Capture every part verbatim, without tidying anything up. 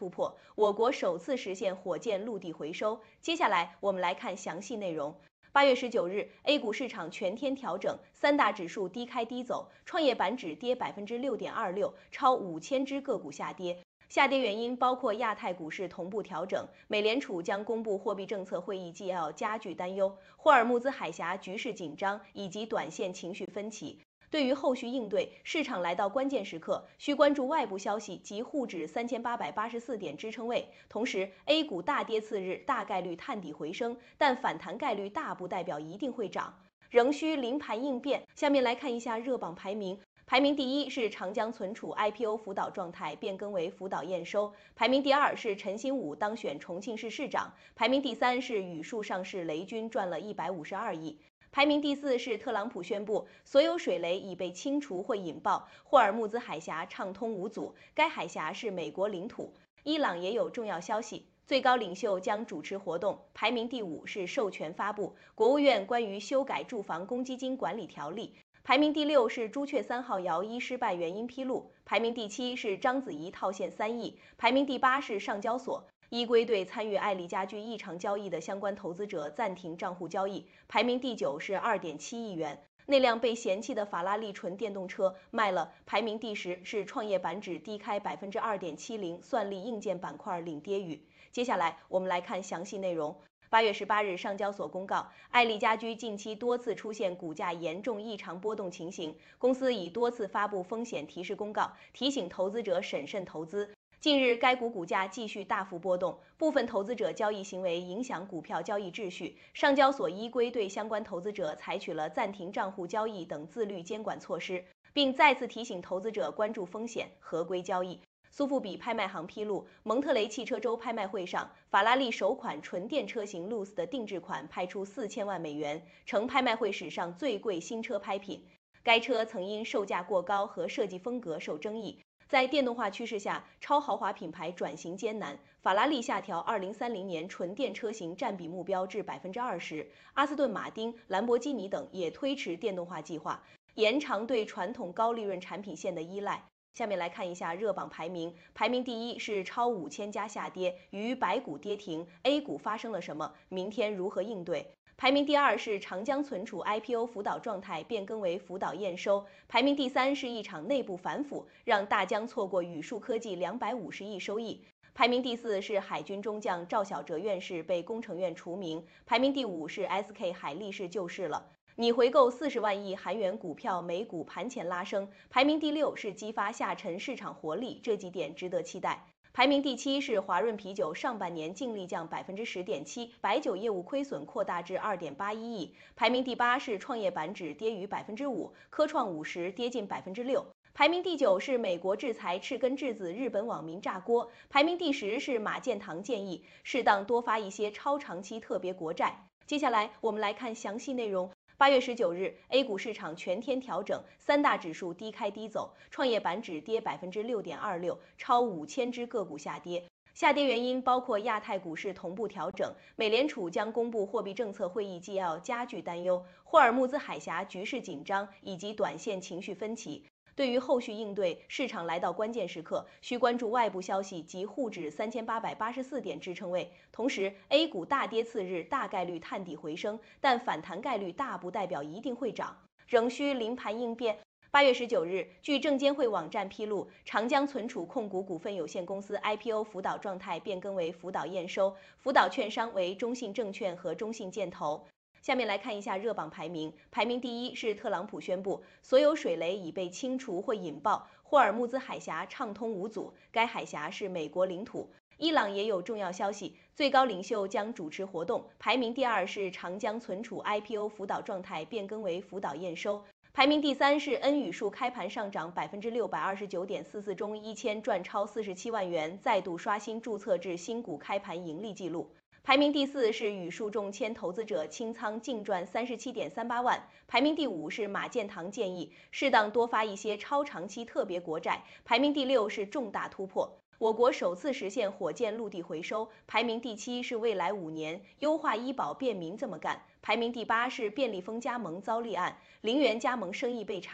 突破，我国首次实现火箭陆地回收。接下来我们来看详细内容。八月十九日 ，A 股市场全天调整，三大指数低开低走，创业板指跌百分之六点二六，超五千只个股下跌。下跌原因包括亚太股市同步调整，美联储将公布货币政策会议纪要加剧担忧，霍尔木兹海峡局势紧张以及短线情绪分歧。对于后续应对，市场来到关键时刻，需关注外部消息及沪指三千八百八十四点支撑位。同时 ，A 股大跌次日大概率探底回升，但反弹概率大不代表一定会涨，仍需临盘应变。下面来看一下热榜排名。排名第一是长江存储 I P O 辅导状态变更为辅导验收，排名第二是陈新武当选重庆市市长，排名第三是宇树上市雷军赚了一百五十二亿。排名第四是特朗普宣布所有水雷已被清除或引爆，霍尔木兹海峡畅通无阻，该海峡是美国领土。伊朗也有重要消息，最高领袖将主持活动。排名第五是授权发布国务院关于修改住房公积金管理条例。排名第六是朱雀三号摇一失败原因披露，排名第七是章子怡套现三亿，排名第八是上交所依规对参与爱丽家居异常交易的相关投资者暂停账户交易，排名第九是二点七亿元。那辆被嫌弃的法拉利纯电动车卖了，排名第十是创业板指低开百分之二点七零，算力硬件板块领跌雨。接下来我们来看详细内容。八月十八日，上交所公告，爱丽家居近期多次出现股价严重异常波动情形，公司已多次发布风险提示公告，提醒投资者审慎投资。近日，该股股价继续大幅波动，部分投资者交易行为影响股票交易秩序，上交所依规对相关投资者采取了暂停账户交易等自律监管措施，并再次提醒投资者关注风险，合规交易。苏富比拍卖行披露，蒙特雷汽车周拍卖会上，法拉利首款纯电车型 Luce 的定制款拍出四千万美元，成拍卖会史上最贵新车拍品。该车曾因售价过高和设计风格受争议。在电动化趋势下，超豪华品牌转型艰难，法拉利下调二零三零年纯电车型占比目标至百分之二十，阿斯顿马丁、兰博基尼等也推迟电动化计划，延长对传统高利润产品线的依赖。下面来看一下热榜排名，排名第一是超五千家下跌，与百股跌停 ，A 股发生了什么？明天如何应对？排名第二是长江存储 I P O 辅导状态变更为辅导验收，排名第三是一场内部反腐，让大疆错过宇树科技两百五十亿收益。排名第四是海军中将赵小哲院士被工程院除名，排名第五是 S K 海力士救市了。拟回购四十万亿韩元股票，美股盘前拉升。排名第六是激发下沉市场活力，这几点值得期待。排名第七是华润啤酒上半年净利降百分之十点七，白酒业务亏损扩大至二点八一亿。排名第八是创业板指跌逾百分之五，科创五十跌近百分之六。排名第九是美国制裁赤根质子日本网民炸锅。排名第十是马建堂建议适当多发一些超长期特别国债。接下来我们来看详细内容。八月十九日 ，A 股市场全天调整，三大指数低开低走，创业板指跌百分之六点二六，超五千只个股下跌。下跌原因包括亚太股市同步调整，美联储将公布货币政策会议纪要加剧担忧，霍尔木兹海峡局势紧张以及短线情绪分歧。对于后续应对，市场来到关键时刻，需关注外部消息及沪指三千八百八十四点支撑位。同时 ，A 股大跌次日大概率探底回升，但反弹概率大不代表一定会涨，仍需临盘应变。八月十九日，据证监会网站披露，长江存储控股股份有限公司 I P O 辅导状态变更为辅导验收，辅导券商为中信证券和中信建投。下面来看一下热榜排名，排名第一是特朗普宣布所有水雷已被清除或引爆，霍尔木兹海峡畅通无阻，该海峡是美国领土。伊朗也有重要消息，最高领袖将主持活动。排名第二是长江存储 I P O 辅导状态变更为辅导验收。排名第三是恩宇树开盘上涨百分之六百二十九点四四，中一千赚超四十七万元，再度刷新注册制新股开盘盈利记录。排名第四是宇树中签投资者清仓净赚三十七点三八万。排名第五是马建堂建议适当多发一些超长期特别国债。排名第六是重大突破，我国首次实现火箭陆地回收。排名第七是未来五年优化医保便民这么干。排名第八是便利蜂加盟遭立案，零元加盟生意被查。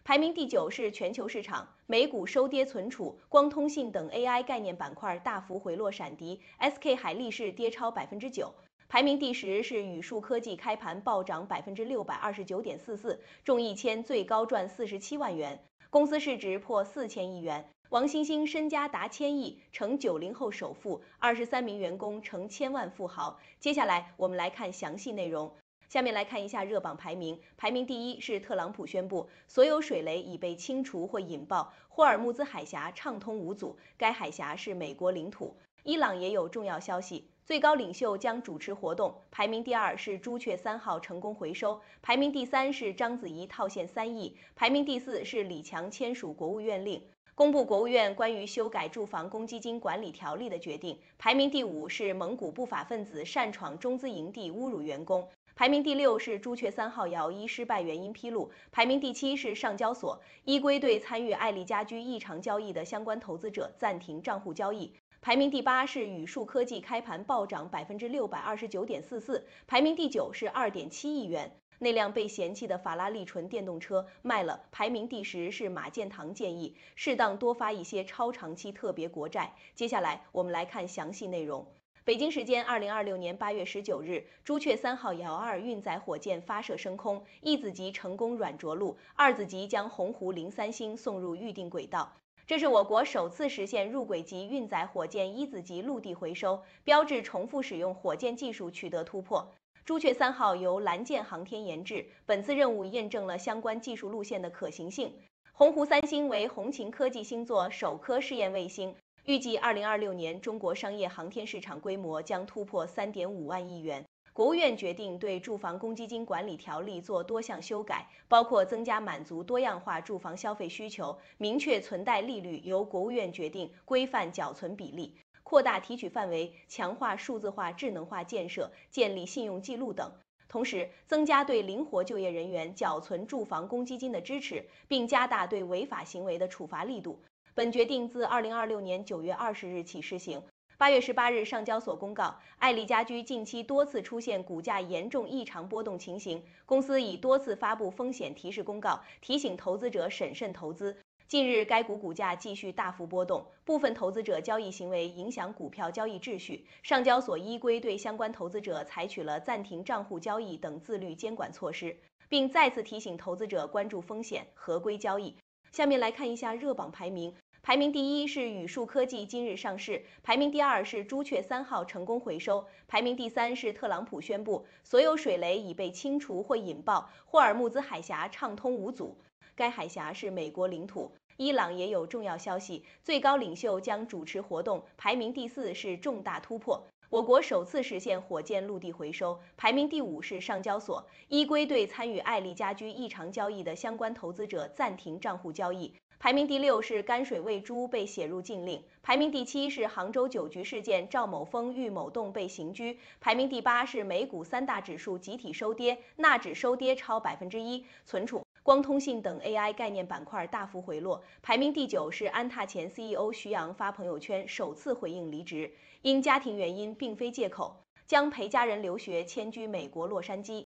排名第九是全球市场，美股收跌存储，光通信等 A I 概念板块大幅回落闪跌 ，S K 海力士跌超百分之九。排名第十是宇树科技，开盘暴涨百分之六百二十九点四四，中一千，最高赚四十七万元，公司市值破四千亿元。王兴兴身家达千亿，成九零后首富，二十三名员工成千万富豪。接下来我们来看详细内容。下面来看一下热榜排名，排名第一是特朗普宣布所有水雷已被清除或引爆，霍尔木兹海峡畅通无阻，该海峡是美国领土。伊朗也有重要消息，最高领袖将主持活动。排名第二是朱雀三号成功回收，排名第三是章子怡套现三亿，排名第四是李强签署国务院令，公布国务院关于修改住房公积金管理条例的决定。排名第五是蒙古不法分子擅闯中资营地侮辱员工。排名第六是朱雀三号摇一失败原因披露，排名第七是上交所依规对参与爱丽家居异常交易的相关投资者暂停账户交易。排名第八是宇树科技，开盘暴涨百分之六百二十九点四四。排名第九是二点七亿元，那辆被嫌弃的法拉利纯电动车卖了。排名第十是马建堂建议适当多发一些超长期特别国债。接下来我们来看详细内容。北京时间二零二六年八月十九日，朱雀三号遥二运载火箭发射升空，一子级成功软着陆，二子级将鸿鹄零三星送入预定轨道。这是我国首次实现入轨级运载火箭一子级陆地回收，标志重复使用火箭技术取得突破。朱雀三号由蓝箭航天研制，本次任务验证了相关技术路线的可行性。鸿鹄三星为红擎科技星座首颗试验卫星。预计二零二六年中国商业航天市场规模将突破 三点五万亿元。国务院决定对住房公积金管理条例做多项修改，包括增加满足多样化住房消费需求，明确存贷利率由国务院决定，规范缴存比例，扩大提取范围，强化数字化智能化建设，建立信用记录等。同时，增加对灵活就业人员缴存住房公积金的支持，并加大对违法行为的处罚力度。本决定自二零二六年九月二十日起施行。八月十八日，上交所公告，爱丽家居近期多次出现股价严重异常波动情形，公司已多次发布风险提示公告，提醒投资者审慎投资。近日，该股股价继续大幅波动，部分投资者交易行为影响股票交易秩序。上交所依规对相关投资者采取了暂停账户交易等自律监管措施，并再次提醒投资者关注风险，合规交易。下面来看一下热榜排名。排名第一是宇树科技今日上市，排名第二是朱雀三号成功回收，排名第三是特朗普宣布所有水雷已被清除或引爆，霍尔木兹海峡畅通无阻，该海峡是美国领土。伊朗也有重要消息，最高领袖将主持活动。排名第四是重大突破，我国首次实现火箭陆地回收。排名第五是上交所依规对参与爱丽家居异常交易的相关投资者暂停账户交易。排名第六是甘水喂猪被写入禁令，排名第七是杭州酒局事件赵某峰、郁某栋被刑拘，排名第八是美股三大指数集体收跌，纳指收跌超百分之一，存储、光通信等 A I 概念板块大幅回落。排名第九是安踏前 C E O 徐阳发朋友圈首次回应离职，因家庭原因并非借口，将陪家人留学迁居美国洛杉矶。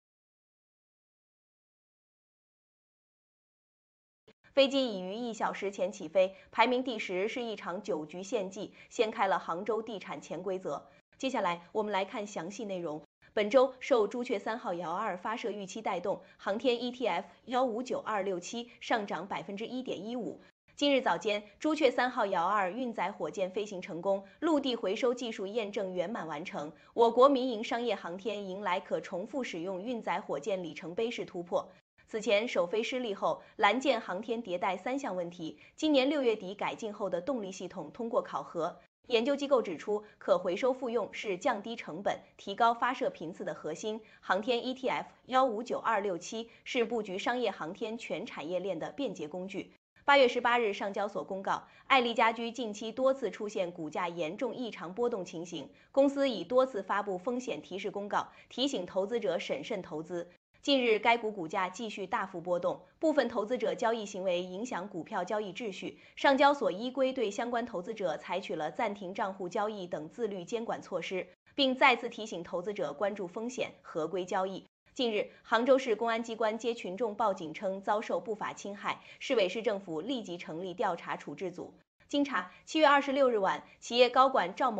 飞机已于一小时前起飞，排名第十是一场酒局献祭，掀开了杭州地产潜规则。接下来我们来看详细内容。本周受朱雀三号遥二发射预期带动，航天 E T F 一五九二六七上涨百分之一点一五。今日早间，朱雀三号遥二运载火箭飞行成功，陆地回收技术验证圆满完成，我国民营商业航天迎来可重复使用运载火箭里程碑式突破。此前首飞失利后，蓝箭航天迭代三项问题，今年六月底改进后的动力系统通过考核。研究机构指出，可回收复用是降低成本、提高发射频次的核心。航天 E T F 一五九二六七是布局商业航天全产业链的便捷工具。八月十八日，上交所公告，爱丽家居近期多次出现股价严重异常波动情形，公司已多次发布风险提示公告，提醒投资者审慎投资。近日，该股股价继续大幅波动，部分投资者交易行为影响股票交易秩序。上交所依规对相关投资者采取了暂停账户交易等自律监管措施，并再次提醒投资者关注风险，合规交易。 近日，杭州市公安机关接群众报警称遭受不法侵害，市委市政府立即成立调查处置组。经查，七月二十六日晚，企业高管赵某